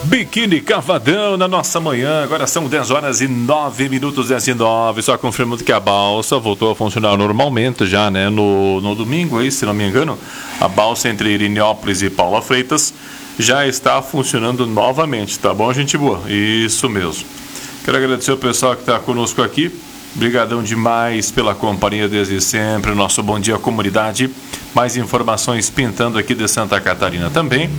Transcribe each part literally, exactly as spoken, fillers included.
Biquíni Cavadão na nossa manhã, agora são dez horas e nove minutos, dez e nove, só confirmando que a balsa voltou a funcionar normalmente já, né, no, no domingo aí, se não me engano, a balsa entre Irinópolis e Paula Freitas já está funcionando novamente, tá bom, gente boa? Isso mesmo. Quero agradecer o pessoal que está conosco aqui, brigadão demais pela companhia desde sempre, nosso Bom Dia Comunidade, mais informações pintando aqui de Santa Catarina também.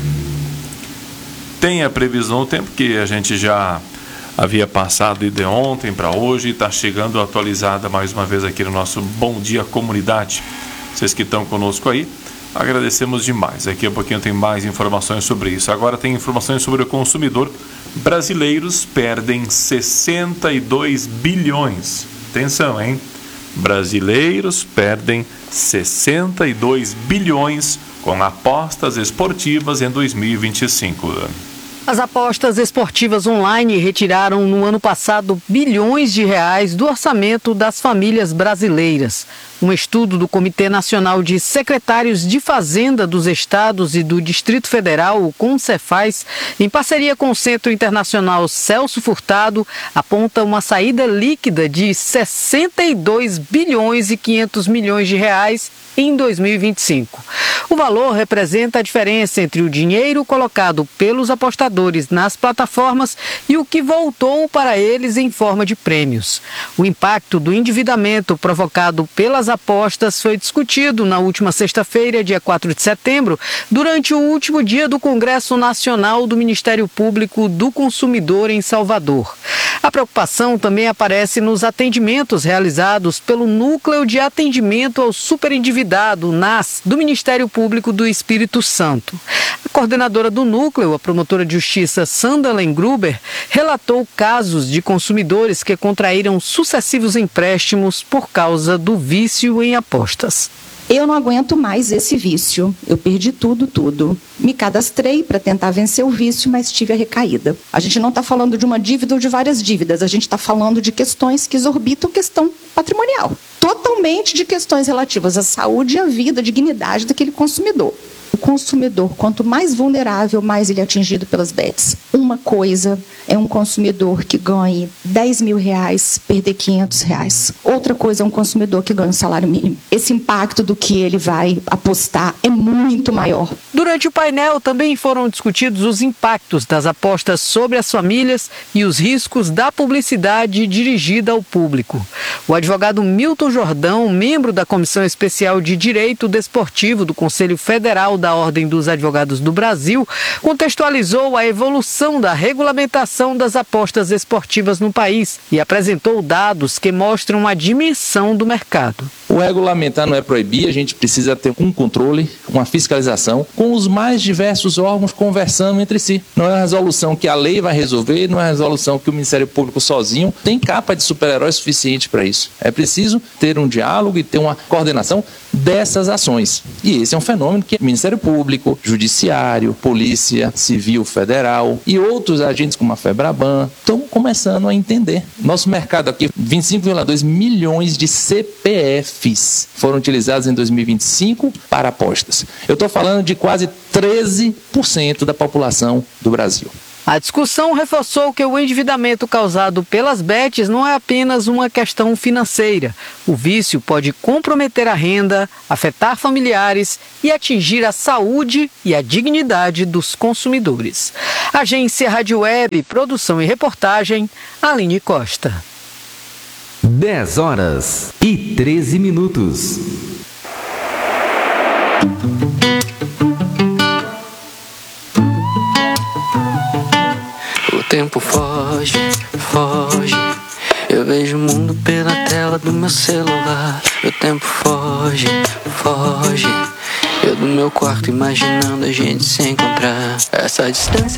Tem a previsão do tempo que a gente já havia passado de ontem para hoje e está chegando atualizada mais uma vez aqui no nosso Bom Dia Comunidade. Vocês que estão conosco aí, agradecemos demais. Daqui a pouquinho tem mais informações sobre isso. Agora tem informações sobre o consumidor. Brasileiros perdem sessenta e dois bilhões. Atenção, hein? Brasileiros perdem sessenta e dois bilhões com apostas esportivas em dois mil e vinte e cinco. As apostas esportivas online retiraram no ano passado bilhões de reais do orçamento das famílias brasileiras. Um estudo do Comitê Nacional de Secretários de Fazenda dos Estados e do Distrito Federal, o CONCEFAZ, em parceria com o Centro Internacional Celso Furtado, aponta uma saída líquida de sessenta e dois bilhões e quinhentos milhões de reais em dois mil e vinte e cinco. O valor representa a diferença entre o dinheiro colocado pelos apostadores nas plataformas e o que voltou para eles em forma de prêmios. O impacto do endividamento provocado pelas apostas foi discutido na última sexta-feira, dia quatro de setembro, durante o último dia do Congresso Nacional do Ministério Público do Consumidor em Salvador. A preocupação também aparece nos atendimentos realizados pelo Núcleo de Atendimento ao Superendividado, N A S, do Ministério Público do Espírito Santo. A coordenadora do núcleo, a promotora de justiça Sandalen Gruber, relatou casos de consumidores que contraíram sucessivos empréstimos por causa do vício em apostas. Eu não aguento mais esse vício. Eu perdi tudo, tudo. Me cadastrei para tentar vencer o vício, mas tive a recaída. A gente não está falando de uma dívida ou de várias dívidas. A gente está falando de questões que exorbitam questão patrimonial. Totalmente de questões relativas à saúde e à vida, à dignidade daquele consumidor. O consumidor, quanto mais vulnerável, mais ele é atingido pelas bets. Uma coisa é um consumidor que ganhe dez mil reais, perder quinhentos reais. Outra coisa é um consumidor que ganha um salário mínimo. Esse impacto do que ele vai apostar é muito maior. Durante o painel também foram discutidos os impactos das apostas sobre as famílias e os riscos da publicidade dirigida ao público. O advogado Milton Jordão, membro da Comissão Especial de Direito Desportivo do Conselho Federal da Ordem dos Advogados do Brasil, contextualizou a evolução da regulamentação das apostas esportivas no país e apresentou dados que mostram a dimensão do mercado. O regulamentar não é proibir, a gente precisa ter um controle, uma fiscalização, com os mais diversos órgãos conversando entre si. Não é uma resolução que a lei vai resolver, não é uma resolução que o Ministério Público sozinho tem capa de super-herói suficiente para isso. É preciso ter um diálogo e ter uma coordenação dessas ações. E esse é um fenômeno que o Ministério Público, Judiciário, Polícia Civil Federal e outros agentes como a FEBRABAN estão começando a entender. Nosso mercado aqui, vinte e cinco vírgula dois milhões de C P Fs foram utilizados em dois mil e vinte e cinco para apostas. Eu estou falando de quase treze por cento da população do Brasil. A discussão reforçou que o endividamento causado pelas bets não é apenas uma questão financeira. O vício pode comprometer a renda, afetar familiares e atingir a saúde e a dignidade dos consumidores. Agência Rádio Web, produção e reportagem, Aline Costa. dez horas e treze minutos. O tempo foge, foge. Eu vejo o mundo pela tela do meu celular. O tempo foge, foge. Eu do meu quarto imaginando a gente se encontrar. Essa distância